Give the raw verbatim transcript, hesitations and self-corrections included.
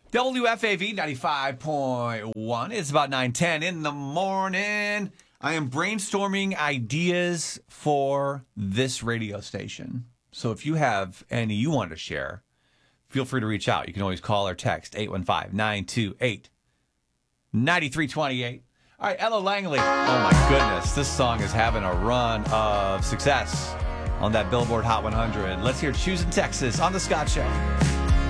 W F A V ninety-five point one. It's about nine ten in the morning. I am brainstorming ideas for this radio station. So if you have any you want to share, feel free to reach out. You can always call or text eight one five, nine two eight, nine three two eight. All right, Ella Langley. Oh, my goodness. This song is having a run of success on that Billboard Hot one hundred. Let's hear Choosing Texas on The Scott Show.